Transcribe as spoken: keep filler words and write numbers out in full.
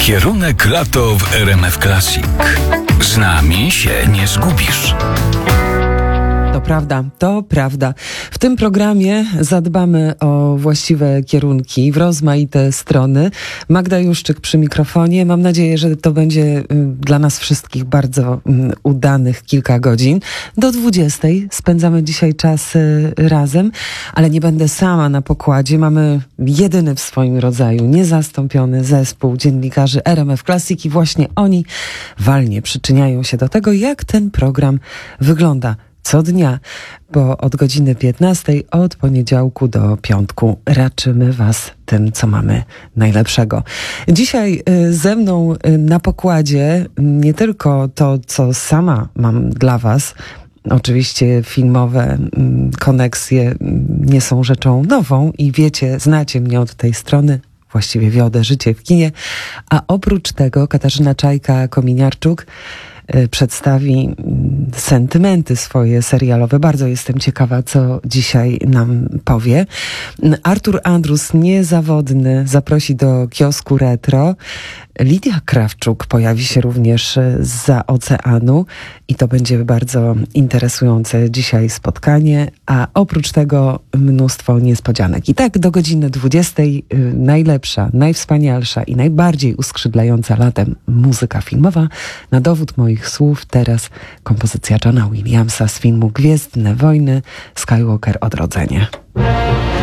Kierunek lato w R M F Classic. Z nami się nie zgubisz. To prawda, to prawda. W tym programie zadbamy o właściwe kierunki w rozmaite strony. Magda Juszczyk przy mikrofonie. Mam nadzieję, że to będzie dla nas wszystkich bardzo udanych kilka godzin. Do dwudziestej spędzamy dzisiaj czas razem, ale nie będę sama na pokładzie. Mamy jedyny w swoim rodzaju, niezastąpiony zespół dziennikarzy R M F Classic i właśnie oni walnie przyczyniają się do tego, jak ten program wygląda. Co dnia, bo od godziny piętnastej, od poniedziałku do piątku raczymy was tym, co mamy najlepszego. Dzisiaj ze mną na pokładzie nie tylko to, co sama mam dla was. Oczywiście filmowe koneksje nie są rzeczą nową i wiecie, znacie mnie od tej strony. Właściwie wiodę życie w kinie. A oprócz tego Katarzyna Czajka-Kominiarczuk przedstawi sentymenty swoje serialowe. Bardzo jestem ciekawa, co dzisiaj nam powie. Artur Andrus, niezawodny, zaprosi do kiosku retro. Lidia Krawczuk pojawi się również zza oceanu i to będzie bardzo interesujące dzisiaj spotkanie, a oprócz tego mnóstwo niespodzianek. I tak do godziny dwudziestej najlepsza, najwspanialsza i najbardziej uskrzydlająca latem muzyka filmowa. Na dowód moich słów teraz kompozycja Johna Williamsa z filmu Gwiezdne Wojny, Skywalker Odrodzenie.